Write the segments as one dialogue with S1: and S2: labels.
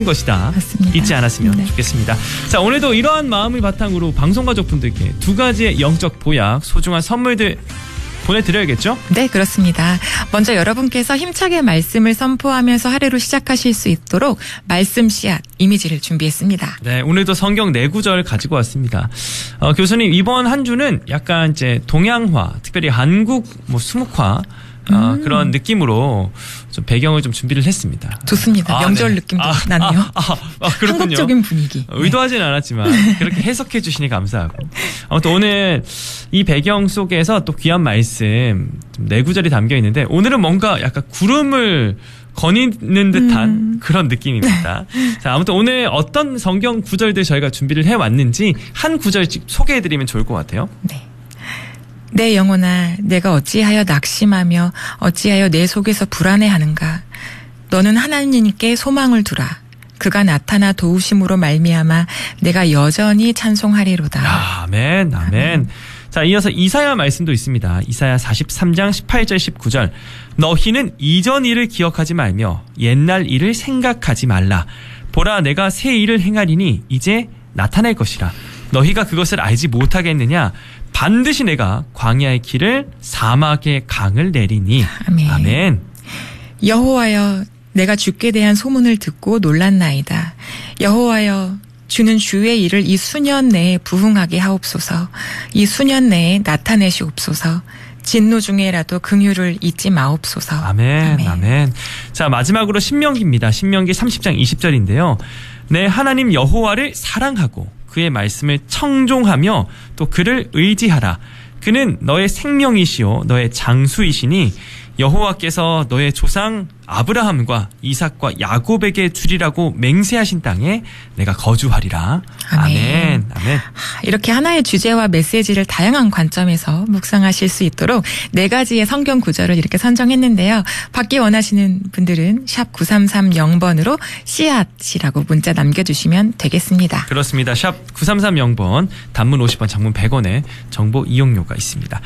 S1: 것이다.
S2: 맞습니다.
S1: 잊지 않았으면
S2: 네.
S1: 좋겠습니다. 자, 오늘도 이러한 마음을 바탕으로 방송가족분들께 두 가지의 영적 보약, 소중한 선물들 보내드려야겠죠?
S2: 네, 그렇습니다. 먼저 여러분께서 힘차게 말씀을 선포하면서 하루를 시작하실 수 있도록 말씀 씨앗 이미지를 준비했습니다.
S1: 네, 오늘도 성경 4구절 가지고 왔습니다. 교수님, 이번 한 주는 약간 이제 동양화, 특별히 한국 수묵화 그런 느낌으로 좀 배경을 좀 준비를 했습니다.
S2: 좋습니다. 명절
S1: 네.
S2: 느낌도 나네요.
S1: 그렇군요.
S2: 한국적인 분위기.
S1: 의도하지는 않았지만 그렇게 해석해 주시니 감사하고. 아무튼 오늘 이 배경 속에서 또 귀한 말씀 4구절이 담겨 있는데 오늘은 뭔가 약간 구름을 거니는 듯한 그런 느낌입니다. 자, 아무튼 오늘 어떤 성경 구절들 저희가 준비를 해왔는지 한 구절씩 소개해드리면 좋을 것 같아요.
S2: 네. 내 영혼아, 내가 어찌하여 낙심하며 어찌하여 내 속에서 불안해하는가. 너는 하나님께 소망을 두라. 그가 나타나 도우심으로 말미암아 내가 여전히 찬송하리로다.
S1: 아멘, 아멘. 자, 이어서 이사야 말씀도 있습니다. 이사야 43장 18절 19절. 너희는 이전 일을 기억하지 말며 옛날 일을 생각하지 말라. 보라, 내가 새 일을 행하리니 이제 나타날 것이라. 너희가 그것을 알지 못하겠느냐? 반드시 내가 광야의 길을 사막의 강을 내리니.
S2: 아멘.
S1: 아멘.
S2: 여호와여, 내가 주께 대한 소문을 듣고 놀랐나이다. 여호와여, 주는 주의 일을 이 수년 내에 부흥하게 하옵소서. 이 수년 내에 나타내시옵소서. 진노 중에라도 긍휼을 잊지 마옵소서.
S1: 아멘, 아멘. 아멘. 자, 마지막으로 신명기입니다. 신명기 30장 20절인데요. 내 하나님 여호와를 사랑하고 그의 말씀을 청종하며 또 그를 의지하라. 그는 너의 생명이시요 너의 장수이시니 여호와께서 너의 조상 아브라함과 이삭과 야곱에게 주리라고 맹세하신 땅에 내가 거주하리라. 아멘. 아멘.
S2: 이렇게 하나의 주제와 메시지를 다양한 관점에서 묵상하실 수 있도록 4가지의 성경 구절을 이렇게 선정했는데요. 받기 원하시는 분들은 샵 9330번으로 씨앗이라고 문자 남겨주시면 되겠습니다.
S1: 그렇습니다. 샵 9330번, 단문 50원, 장문 100원의 정보 이용료가 있습니다.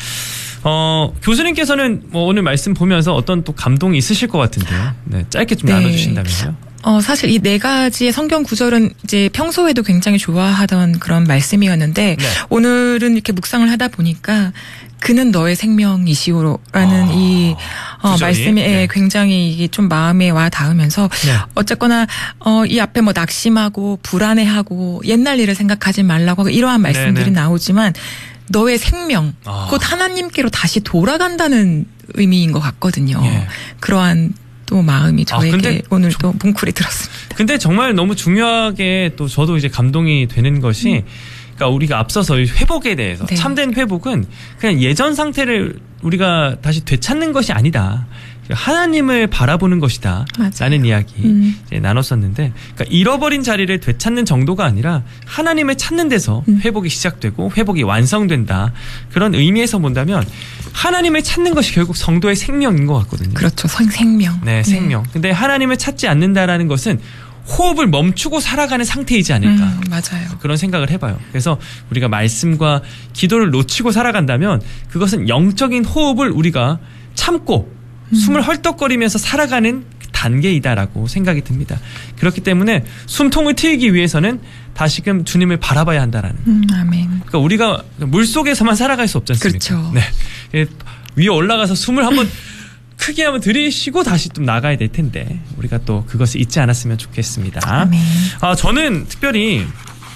S1: 교수님께서는 오늘 말씀 보면서 어떤 또 감동이 있으실 것 같은데요. 네, 짧게 좀 나눠주신다면요.
S2: 사실 이 4가지의 성경 구절은 이제 평소에도 굉장히 좋아하던 그런 말씀이었는데
S1: 네.
S2: 오늘은 이렇게 묵상을 하다 보니까 그는 너의 생명이시오라는 이 말씀이
S1: 네.
S2: 굉장히 이게 좀 마음에 와 닿으면서
S1: 네.
S2: 어쨌거나 이 앞에 낙심하고 불안해하고 옛날 일을 생각하지 말라고 하고 이러한 말씀들이
S1: 네네.
S2: 나오지만 너의 생명, 곧 하나님께로 다시 돌아간다는 의미인 것 같거든요.
S1: 예.
S2: 그러한 또 마음이 저에게
S1: 근데
S2: 오늘 또 뭉클이 들었습니다.
S1: 근데 정말 너무 중요하게 또 저도 이제 감동이 되는 것이 그러니까 우리가 앞서서 회복에 대해서
S2: 네.
S1: 참된 회복은 그냥 예전 상태를 우리가 다시 되찾는 것이 아니다. 하나님을 바라보는 것이다.
S2: 맞아요.
S1: 라는 이야기 이제 나눴었는데 그러니까 잃어버린 자리를 되찾는 정도가 아니라 하나님을 찾는 데서 회복이 시작되고 회복이 완성된다. 그런 의미에서 본다면 하나님을 찾는 것이 결국 성도의 생명인 것 같거든요.
S2: 그렇죠. 생명.
S1: 네, 생명. 근데 하나님을 찾지 않는다라는 것은 호흡을 멈추고 살아가는 상태이지 않을까.
S2: 맞아요.
S1: 그런 생각을 해봐요. 그래서 우리가 말씀과 기도를 놓치고 살아간다면 그것은 영적인 호흡을 우리가 참고 숨을 헐떡거리면서 살아가는 단계이다라고 생각이 듭니다. 그렇기 때문에 숨통을 트이기 위해서는 다시금 주님을 바라봐야 한다라는.
S2: 아멘.
S1: 그러니까 우리가 물속에서만 살아갈 수 없지 않습니까?
S2: 그렇죠.
S1: 네. 위에 올라가서 숨을 한번 크게 한번 들이쉬고 다시 좀 나가야 될 텐데 우리가 또 그것을 잊지 않았으면 좋겠습니다.
S2: 아멘.
S1: 저는 특별히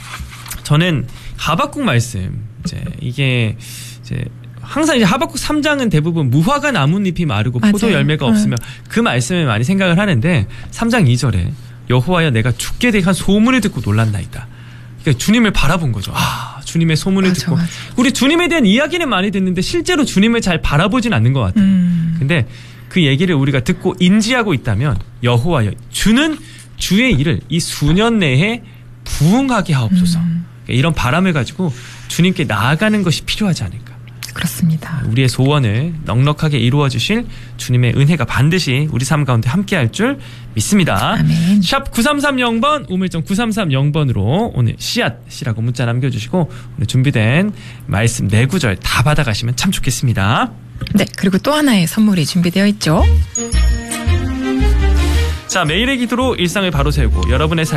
S1: 하박국 말씀 이게 항상 이제 하박국 3장은 대부분 무화과 나뭇잎이 마르고
S2: 맞아요.
S1: 포도 열매가 없으며 그 말씀을 많이 생각을 하는데 3장 2절에 여호와여 내가 주께 대한 소문을 듣고 놀랐나이다. 그러니까 주님을 바라본 거죠. 주님의 소문을 듣고 우리 주님에 대한 이야기는 많이 듣는데 실제로 주님을 잘 바라보진 않는 것 같아요. 근데 그 얘기를 우리가 듣고 인지하고 있다면 여호와여 주는 주의 일을 이 수년 내에 부흥하게 하옵소서. 그러니까 이런 바람을 가지고 주님께 나아가는 것이 필요하지 않을까.
S2: 그렇습니다.
S1: 우리의 소원을 넉넉하게 이루어 주실 주님의 은혜가 반드시 우리 삶 가운데 함께할 줄 믿습니다.
S2: 아멘.
S1: 샵 9330번 우물정 9330번으로 오늘 씨앗이라고 문자 남겨주시고 오늘 준비된 말씀 4구절 다 받아가시면 참 좋겠습니다.
S2: 네, 그리고 또 하나의 선물이 준비되어 있죠.
S1: 자, 매일의 기도로 일상을 바로 세우고 여러분의 삶